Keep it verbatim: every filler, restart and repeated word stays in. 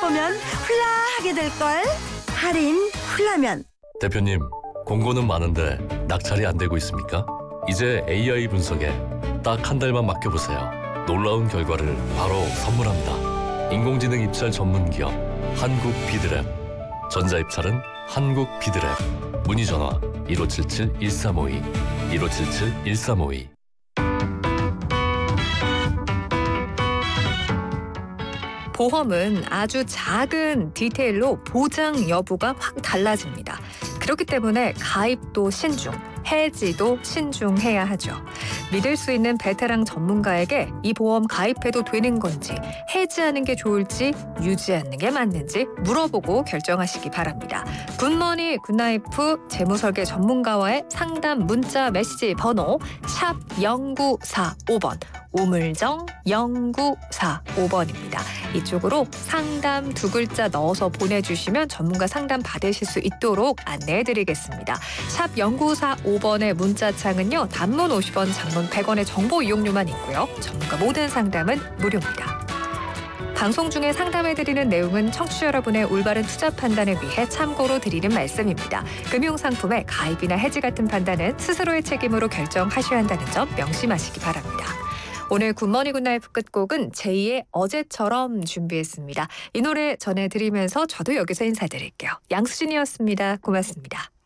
보면 훌라하게 될걸. 할인 훌라면. 대표님, 공고는 많은데 낙찰이 안 되고 있습니까? 이제 에이아이 분석에 딱 한 달만 맡겨보세요. 놀라운 결과를 바로 선물합니다. 인공지능 입찰 전문 기업 한국 비드랩. 전자입찰은 한국 비드랩. 문의 전화 일오칠칠 일삼오이 일오칠칠 일삼오이. 보험은 아주 작은 디테일로 보장 여부가 확 달라집니다. 그렇기 때문에 가입도 신중, 해지도 신중해야 하죠. 믿을 수 있는 베테랑 전문가에게 이 보험 가입해도 되는 건지, 해지하는 게 좋을지, 유지하는 게 맞는지 물어보고 결정하시기 바랍니다. 굿머니 굿나이프 재무설계 전문가와의 상담 문자 메시지 번호 샵 영구사오 번, 우물정 영구사오 번입니다. 이쪽으로 상담 두 글자 넣어서 보내주시면 전문가 상담 받으실 수 있도록 안내해드리겠습니다. 샵 영구사오 번의 문자창은요. 단문 오십 원, 장문 백 원의 정보 이용료만 있고요. 전문가 모든 상담은 무료입니다. 방송 중에 상담해드리는 내용은 청취자 여러분의 올바른 투자 판단을 위해 참고로 드리는 말씀입니다. 금융상품의 가입이나 해지 같은 판단은 스스로의 책임으로 결정하셔야 한다는 점 명심하시기 바랍니다. 오늘 굿모닝 굿나이프 끝곡은 제이의 어제처럼 준비했습니다. 이 노래 전해드리면서 저도 여기서 인사드릴게요. 양수진이었습니다. 고맙습니다.